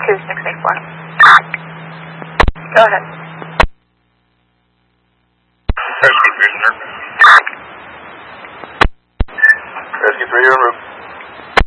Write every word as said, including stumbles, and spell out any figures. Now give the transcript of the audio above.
two six eight four. Go ahead. Rescue prisoner.